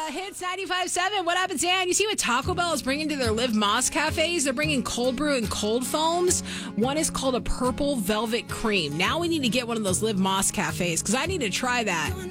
Hits 95.7. What happens, Dan? You see what Taco Bell is bringing to their Live Moss cafes? They're bringing cold brew and cold foams. One is called a purple velvet cream. Now we need to get one of those Live Moss cafes because I need to try that.